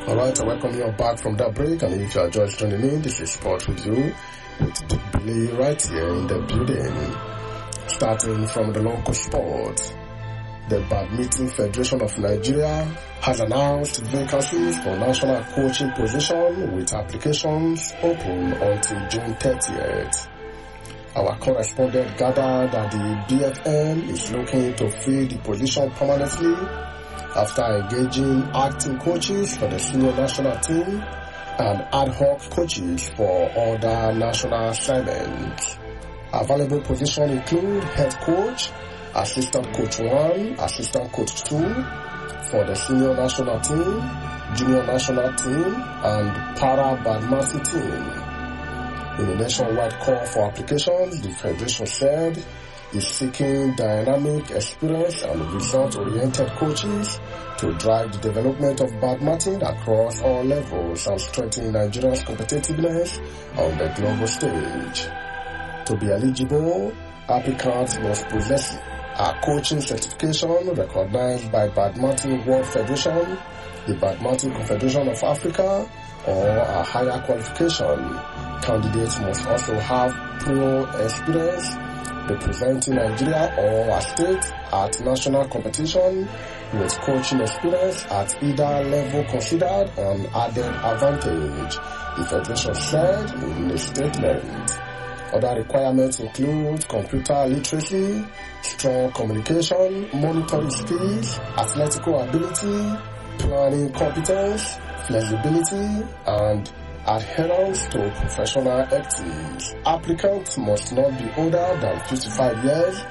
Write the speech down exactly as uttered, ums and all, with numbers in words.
Alright, I welcome you back from that break, and if you are just joining in, this is Sport Review with Billy right here in the building. Starting from the local sport, the Badminton Federation of Nigeria has announced vacancies for national coaching position with applications open until June thirtieth. Our correspondent gathered that the B F N is looking to fill the position permanently after engaging acting coaches for the senior national team and ad hoc coaches for other national assignments. Available positions include head coach, assistant coach one, assistant coach two for the senior national team, junior national team, and para badminton team. In a nationwide call for applications, the Federation said is seeking dynamic, experienced, and result-oriented coaches to drive the development of badminton across all levels and strengthen Nigeria's competitiveness on the global stage. To be eligible, applicants must possess a coaching certification recognized by Badminton World Federation, the Badminton Confederation of Africa, or a higher qualification. Candidates must also have pro experience representing Nigeria or a state at national competition with coaching experience at either level considered an added advantage, the Federation said in a statement. Other requirements include computer literacy, strong communication, monitoring skills, athletical ability, planning competence, flexibility, and adherence to professional ethics. Applicants must not be older than fifty-five years